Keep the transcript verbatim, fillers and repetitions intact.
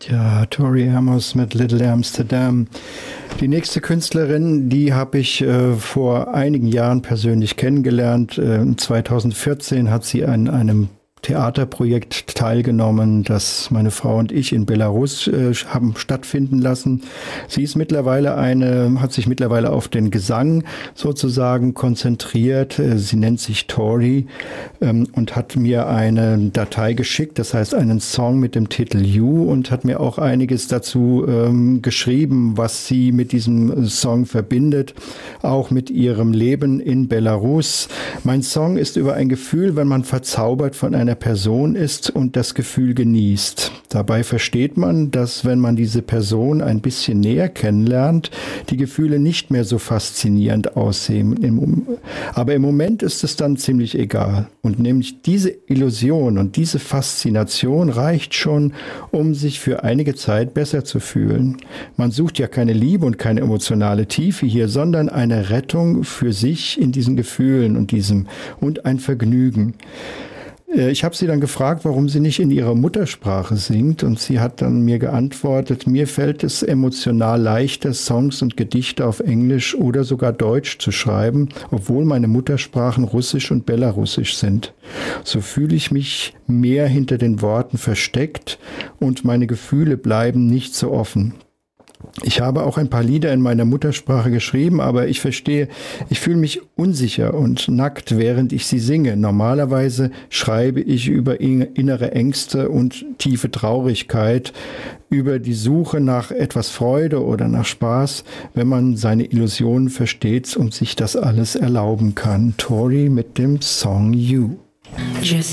Ja, Tori Amos mit Little Amsterdam. Die nächste Künstlerin, die habe ich äh, vor einigen Jahren persönlich kennengelernt. Äh, zweitausendvierzehn hat sie an einem Theaterprojekt teilgenommen, das meine Frau und ich in Belarus äh, haben stattfinden lassen. Sie ist mittlerweile eine, hat sich mittlerweile auf den Gesang sozusagen konzentriert. Äh, sie nennt sich Tori ähm, und hat mir eine Datei geschickt, das heißt einen Song mit dem Titel You, und hat mir auch einiges dazu ähm, geschrieben, was sie mit diesem Song verbindet, auch mit ihrem Leben in Belarus. Mein Song ist über ein Gefühl, wenn man verzaubert von einer Person ist und das Gefühl genießt. Dabei versteht man, dass wenn man diese Person ein bisschen näher kennenlernt, die Gefühle nicht mehr so faszinierend aussehen. Aber im Moment ist es dann ziemlich egal. Und nämlich diese Illusion und diese Faszination reicht schon, um sich für einige Zeit besser zu fühlen. Man sucht ja keine Liebe und keine emotionale Tiefe hier, sondern eine Rettung für sich in diesen Gefühlen und diesem und ein Vergnügen. Ich habe sie dann gefragt, warum sie nicht in ihrer Muttersprache singt, und sie hat dann mir geantwortet: Mir fällt es emotional leichter, Songs und Gedichte auf Englisch oder sogar Deutsch zu schreiben, obwohl meine Muttersprachen Russisch und Belarussisch sind. So fühle ich mich mehr hinter den Worten versteckt und meine Gefühle bleiben nicht so offen. Ich habe auch ein paar Lieder in meiner Muttersprache geschrieben, aber ich verstehe, ich fühle mich unsicher und nackt, während ich sie singe. Normalerweise schreibe ich über innere Ängste und tiefe Traurigkeit, über die Suche nach etwas Freude oder nach Spaß, wenn man seine Illusionen versteht und sich das alles erlauben kann. Tori mit dem Song You. Je